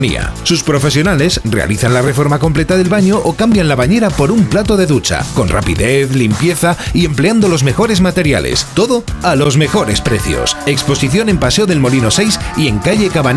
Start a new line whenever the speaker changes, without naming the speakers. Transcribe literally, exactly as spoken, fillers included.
Sus profesionales realizan la reforma completa del baño o cambian la bañera por un plato de ducha, con rapidez, limpieza y empleando los mejores materiales. Todo a los mejores precios. Exposición en Paseo del Molino seis y en calle Cabanillas.